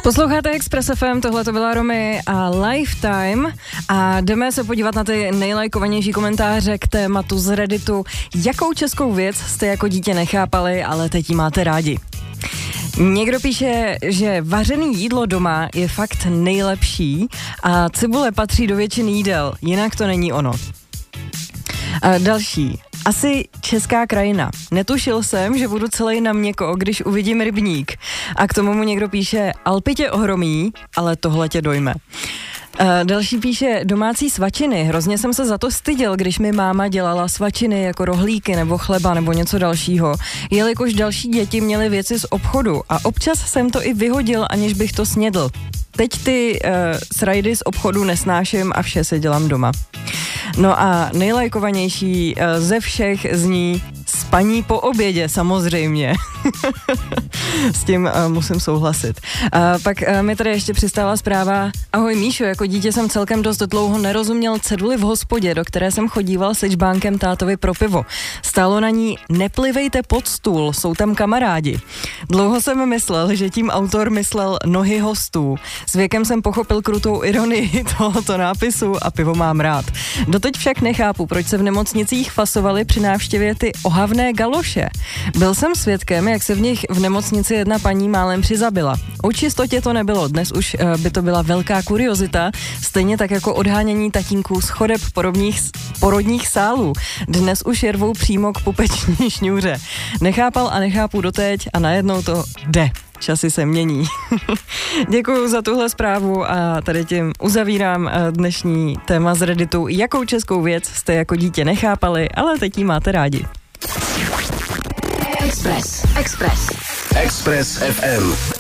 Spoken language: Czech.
Posloucháte Express FM, tohle to byla Romy a Lifetime a jdeme se podívat na ty nejlajkovanější komentáře k tématu z Redditu. Jakou českou věc jste jako dítě nechápali, ale teď ji máte rádi? Někdo píše, že vařený jídlo doma je fakt nejlepší a cibule patří do většiny jídel, jinak to není ono. A další. Asi česká krajina. Netušil jsem, že budu celý na měko, když uvidím rybník. A k tomu mu někdo píše, Alpy tě ohromí, ale tohle tě dojme. Další píše, domácí svačiny. Hrozně jsem se za to styděl, když mi máma dělala svačiny jako rohlíky nebo chleba nebo něco dalšího, jelikož další děti měly věci z obchodu a občas jsem to i vyhodil, aniž bych to snědl. Teď ty srajdy z obchodu nesnáším a vše si dělám doma. No a nejlajkovanější ze všech zní spaní po obědě, samozřejmě. S tím musím souhlasit. Pak mi tady ještě přistála zpráva. Ahoj Míšo, jako dítě jsem celkem dost dlouho nerozuměl ceduli v hospodě, do které jsem chodíval se čbánkem tátovi pro pivo. Stálo na ní neplivejte pod stůl, jsou tam kamarádi. Dlouho jsem myslel, že tím autor myslel nohy hostů. S věkem jsem pochopil krutou ironii tohoto nápisu a pivo mám rád. Doteď však nechápu, proč se v nemocnicích fasovali při návštěvě ty ohavné galoše. Byl jsem svědkem, jak se v nich v nemocnici jedna paní málem přizabila. O čistotě to nebylo, dnes už by to byla velká kuriozita, stejně tak jako odhánění tatínků z chodeb porodních sálů. Dnes už je rvou přímo k pupeční šňůře. Nechápal a nechápu doteď a najednou to jde. Časy se mění. Děkuju za tuhle zprávu a tady tím uzavírám dnešní téma z Redditu. Jakou českou věc jste jako dítě nechápali, ale teď ji máte rádi. Express FM.